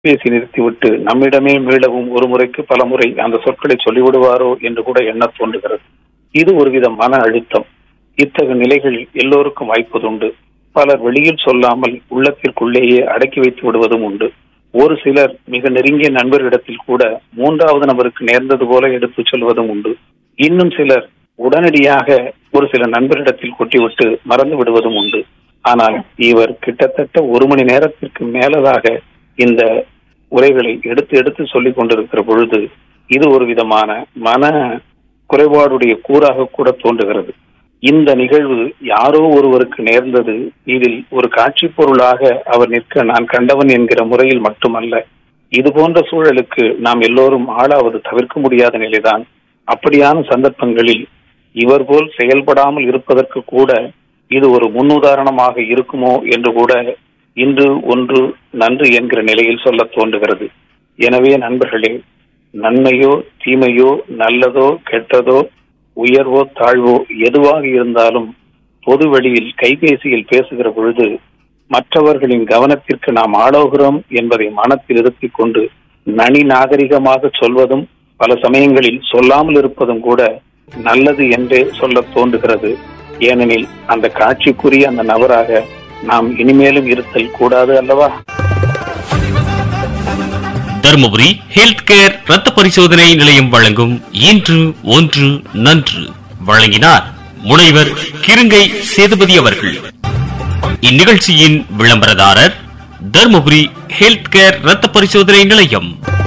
பேசி நிறுத்திவிட்டு நம்மிடமே மீளவும் ஒரு முறைக்கு பல முறை அந்த சொற்களை சொல்லிவிடுவாரோ என்று கூட எண்ண தோன்றுகிறது. இது ஒருவித மன அழுத்தம். இத்தகைய நிலைகள் எல்லோருக்கும் வாய்ப்பதுண்டு. பலர் வெளியில் சொல்லாமல் உள்ளத்திற்குள்ளேயே அடக்கி வைத்து விடுவதும் உண்டு. ஒரு சிலர் மிக நெருங்கிய நண்பர்களிடத்தில் கூட மூன்றாவது நபருக்கு நேர்ந்தது போல எடுத்துச் சொல்வதும் உண்டு. இன்னும் சிலர் உடனடியாக ஒரு சில நண்பரிடத்தில் கொட்டிவிட்டு மறந்து விடுவதும் உண்டு. ஆனால் இவர் கிட்டத்தட்ட 1 மணி நேரத்திற்கு மேலதாக இந்த உரைகளை எடுத்து எடுத்து சொல்லிக் கொண்டிருக்கிற பொழுது இது ஒரு விதமான மன குறைபாடுடைய கூறாக கூட தோன்றுகிறது. இந்த நிகழ்வு யாரோ ஒருவருக்கு நேர்ந்தது. இதில் ஒரு காட்சி பொருளாக அவர் நிற்க நான் கண்டவன் என்கிற முறையில் மட்டுமல்ல, இது போன்ற சூழலுக்கு நாம் எல்லோரும் ஆளாவது தவிர்க்க முடியாத நிலைதான். அப்படியான சந்தர்ப்பங்களில் இவர் போல் செயல்படாமல் இருப்பதற்கு கூட இது ஒரு முன்னுதாரணமாக இருக்குமோ என்று கூட இன்று ஒன்று நன்று என்கிற நிலையில் சொல்ல தோன்றுகிறது. எனவே நண்பர்களே, நன்மையோ தீமையோ நல்லதோ கெட்டதோ உயர்வோ தாழ்வோ எதுவாக இருந்தாலும் பொது வெளியில் கைபேசியில் பேசுகிற பொழுது மற்றவர்களின் கவனத்திற்கு நாம் ஆளோகிறோம் என்பதை மனத்தில் இருத்திக் கொண்டு நனி நாகரிகமாக சொல்வதும் பல சமயங்களில் சொல்லாமல் இருப்பதும் கூட நல்லது என்றே சொல்ல தோன்றுகிறது. ஏனெனில் அந்த காட்சிக்குரிய அந்த நபராக நாம் இனிமேலும் இருத்தல் கூடாது அல்லவா? தர்மபுரி ஹெல்த் கேர் ரத்த பரிசோதனை நிலையம் வழங்கும் இன்று ஒன்று நன்று வழங்கினார் முனைவர் கிருங்கை சேதுபதி அவர்கள். இந்நிகழ்ச்சியின் விளம்பரதாரர் தர்மபுரி ஹெல்த் கேர் ரத்த பரிசோதனை நிலையம்.